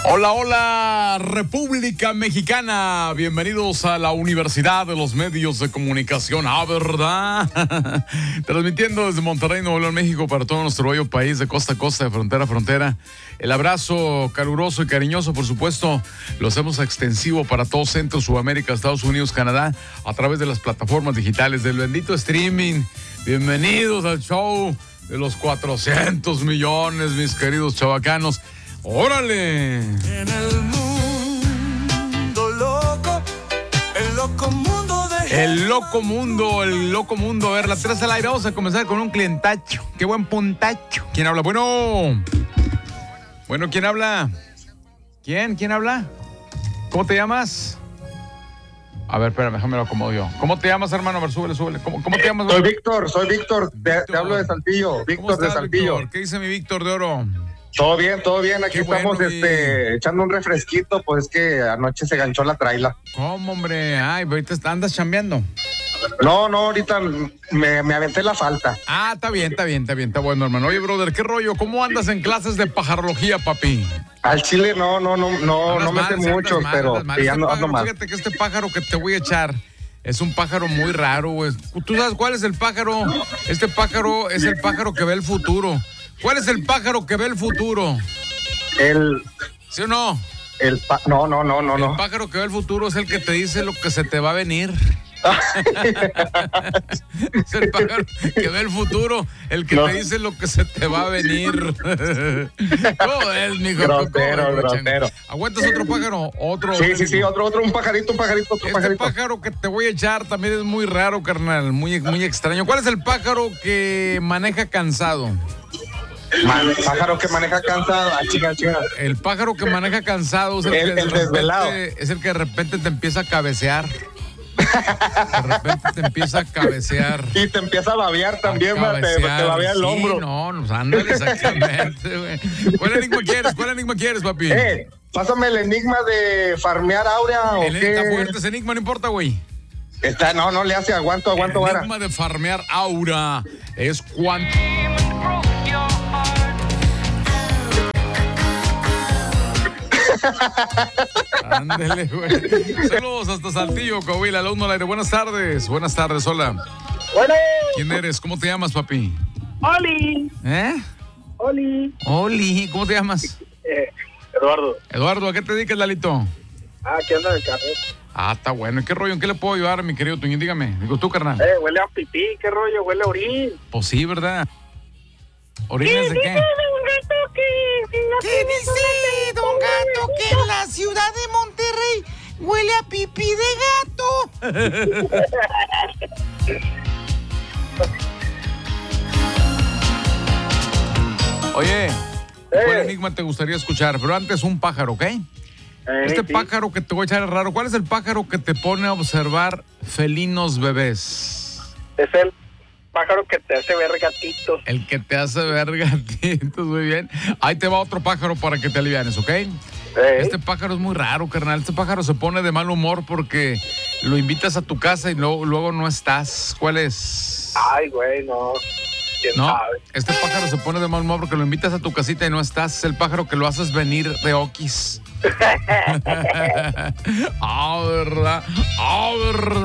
Hola, hola, República Mexicana. Bienvenidos a la Universidad de los Medios de Comunicación. ¿Verdad? Transmitiendo desde Monterrey, Nuevo León, México, para todo nuestro bello país, de costa a costa, de frontera a frontera. El abrazo caluroso y cariñoso, por supuesto, lo hacemos extensivo para todo Centro, Sudamérica, Estados Unidos, Canadá, a través de las plataformas digitales del bendito streaming. Bienvenidos al show de los 400 millones, mis queridos chavacanos. ¡Órale! En el mundo loco, el loco mundo de... El loco mundo. A ver, la 3 al aire. Vamos a comenzar con un clientacho. ¡Qué buen puntacho! ¿Quién habla? Bueno, ¿quién habla? ¿Quién habla? ¿Cómo te llamas? A ver, espérame, déjame lo acomodo yo. ¿Cómo te llamas, hermano? A ver, súbele. ¿Cómo te llamas? Soy Víctor. Te hablo de Saltillo. Víctor de Saltillo. Víctor? ¿Qué dice mi Víctor de Oro? Todo bien. Aquí Qué bueno, estamos echando un refresquito, pues que anoche se ganchó la traila. ¿Cómo, hombre? Ay, ahorita andas chambeando. No, ahorita me aventé la falta. Ah, está bien, está bueno, hermano. Oye, brother, ¿qué rollo? ¿Cómo andas en clases de pajarología, papi? Al chile no me sé mucho, pero ya ando mal. Fíjate que este pájaro que te voy a echar es un pájaro muy raro, güey. ¿Tú sabes cuál es el pájaro? Este pájaro es el pájaro que ve el futuro. ¿Cuál es el pájaro que ve el futuro? ¿Sí o no? No. El pájaro que ve el futuro es el que te dice lo que se te va a venir. Es el pájaro que ve el futuro, el que te dice lo que se te va a venir. ¿Cómo es, mijo? Grosero. ¿Aguantas otro pájaro? Otro. Sí, otro, un pajarito. Este pájaro que te voy a echar también es muy raro, carnal, muy extraño. ¿Cuál es el pájaro que maneja cansado? Pájaro que maneja cansado. Chica. El pájaro que maneja cansado es el desvelado. Es el que de repente te empieza a cabecear. De repente te empieza a cabecear. Y te empieza a babear también, te babea el hombro. Sí, no, ándale, exactamente, güey. ¿Cuál enigma quieres, papi? Pásame el enigma de farmear áurea, ¿o qué? Está fuerte ese enigma, no importa, güey. No le hace, aguanto, el vara. enigma de farmear aura es cuánto... Ándele, güey. Saludos hasta Saltillo, Coahuila, alumno al aire. Buenas tardes, hola. Bueno. ¿Quién eres? ¿Cómo te llamas, papi? Oli. Oli, ¿cómo te llamas? Eduardo, ¿a qué te dedicas, Lalito? Aquí anda en el carro. Está bueno. ¿En qué rollo? ¿En qué le puedo ayudar, mi querido Tuñín? Dígame. Digo tú, carnal. Huele a pipí, ¿qué rollo? Huele a orín. Pues sí, ¿verdad? ¿Orines de qué? ¿Qué dice don Gato? Que en la ciudad de Monterrey huele a pipí de gato. Oye, ¿cuál enigma te gustaría escuchar? Pero antes un pájaro, ¿ok? Pájaro que te voy a echar es raro. ¿Cuál es el pájaro que te pone a observar felinos bebés? Es el pájaro que te hace ver gatitos. El que te hace ver gatitos, muy bien. Ahí te va otro pájaro para que te alivianes, ¿ok? Este pájaro es muy raro, carnal. Este pájaro se pone de mal humor porque lo invitas a tu casa y luego no estás. ¿Cuál es? Ay, güey, no. ¿Quién sabe? Este pájaro se pone de mal humor porque lo invitas a tu casita y no estás. Es el pájaro que lo haces venir de Oquis. ¿Verdad?